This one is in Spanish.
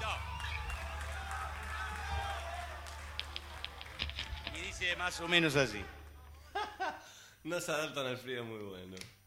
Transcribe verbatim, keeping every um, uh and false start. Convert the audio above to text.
Y dice más o menos así. No se adaptan al frío, muy bueno.